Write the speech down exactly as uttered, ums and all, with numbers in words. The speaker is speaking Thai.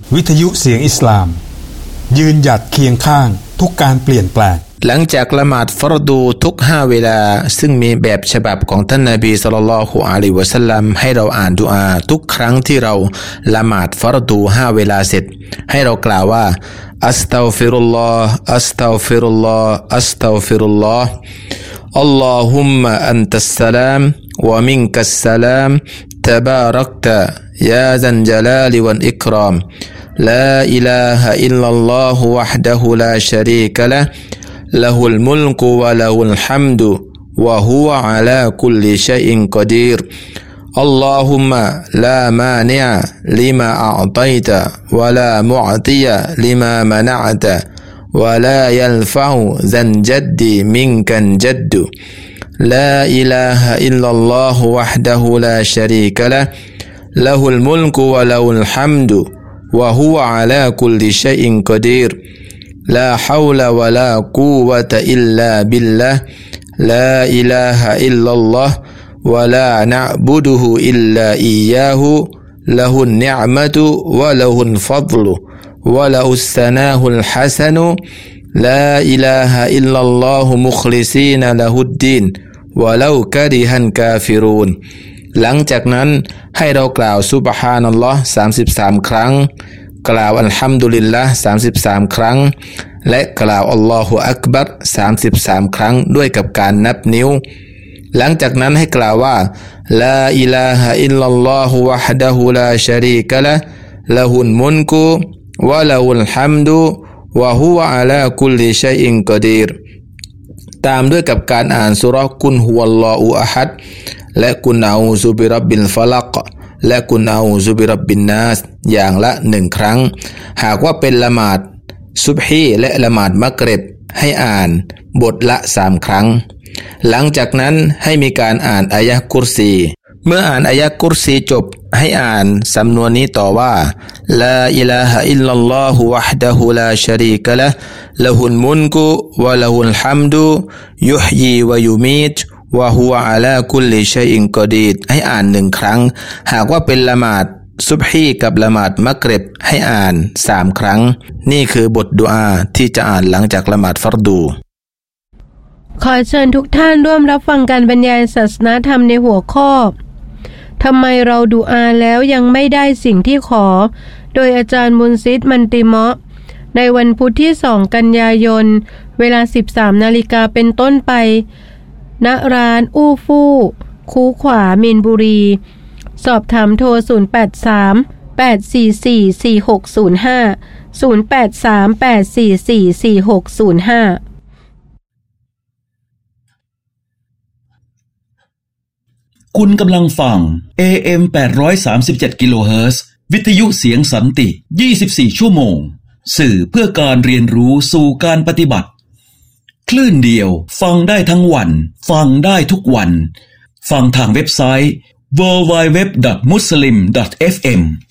วิทยุเสียงอิสลามยืนหยัดเคียงข้างทุกการเปลี่ยนแปลงหลังจากละหมาดฟรดูทุกห้าเวลาซึ่งมีแบบฉบับของท่านนบีศ็อลลัลลอฮุอะลัยฮิวะซัลลัมให้เราอ่านดุอาทุกครั้งที่เราละหมาดฟรดูห้าเวลาเสร็จให้เรากล่าวว่าอัสตัฆฟิรุลลอฮ์อัสตัฆฟิรุลลอฮ์อัสตัฆฟิรุลลอฮ์อัลลอฮุมมะอันตัสสลามวะมินกัสสลามตะบารักตะยาซัลญะลาลิวัลอิกรามลาอิลาฮะอิลลัลลอฮุวะฮ์ดะฮูลาชะรีกะละห์له الملك وله الحمد وهو على كل شيء قدير اللهم لا مانع لما أعطيت ولا معطي لما منعت ولا ينفع ذا الجد منك الجد لا إله إلا الله وحده لا شريك له له الملك وله الحمد وهو على كل شيء قدير لا حول ولا قوة إلا بالله لا إله إلا الله ولا نعبده إلا إياه له النعمة وله الفضل وله الثناء الحسن لا إله إلا الله مخلصين له الدين ولو كره الكافرون หลังจากนั้นให้เรากล่าวซุบฮานัลลอฮ์สามสิบสามครั้งกล่าวอัลฮัมดุลิลละห์สามสิบสามครั้งและกล่าวอัลลอฮุอักบัรสามสิบสามครั้งด้วยกับการนับนิ้วหลังจากนั้นให้กล่าวว่าลาอิลาฮะอิลลัลลอฮุวะฮ์ดะฮูลาชะรีกะละห์ละฮุลมุลกุวะละฮุลฮัมดุวะฮุวะอะลาคุลลิชัยอินกอดีรตามด้วยกับการอ่านซูเราะห์กุลฮุวัลลอฮุอะฮัดและกุลอาอูซุบิร็อบบิลฟะลักและกุลอาอูซุบิร็อบบินนาสอย่างละหนึ่งครั้งหากว่าเป็นละหมาดซุบฮีและละหมาดมักริบให้อ่านบทละสามครั้งหลังจากนั้นให้มีการอ่านอายะห์กุรซีเมื่ออ่านอายะห์กุรซีจบให้อ่านสำนวนนี้ต่อว่าลาอิลาฮะอิลลัลลอฮุวะฮ์ดะฮูลาชะรีกะละห์ละฮุลมุลกุวะละฮุลฮัมดุยุฮยีวะยุมีตวะฮุวะอะลาคุลลิชัยอินกอดีรให้อ่านหนึ่งครั้งหากว่าเป็นละหมาดซุบฮีกับละหมาดมักริบให้อ่านสามครั้งนี่คือบทดุอาที่จะอ่านหลังจากละหมาดฟัรดูขอเชิญทุกท่านร่วมรับฟังการบรรยายศาสนธรรมในหัวข้อทำไมเราดุอาแล้วยังไม่ได้สิ่งที่ขอโดยอาจารย์มุนซิดมันติเมาะในวันพุธที่สองกันยายนเวลา สิบสาม นาฬิกาเป็นต้นไปณร้านอู้ฟู่คูขวามีนบุรีสอบถามโทรศูนย์ แปด สาม แปด สี่ สี่ สี่ หก ศูนย์ ห้า ศูนย์ แปด สาม แปด สี่ สี่ สี่ หก ศูนย์ ห้าคุณกำลังฟัง เอ เอ็ม แปดร้อยสามสิบเจ็ด กิโลเฮิรตซ์วิทยุเสียงสันติยี่สิบสี่ชั่วโมงสื่อเพื่อการเรียนรู้สู่การปฏิบัติคลื่นเดียวฟังได้ทั้งวันฟังได้ทุกวันฟังทางเว็บไซต์ ดับเบิลยู ดับเบิลยู ดับเบิลยู ดอท มุสลิม ดอท เอฟ เอ็ม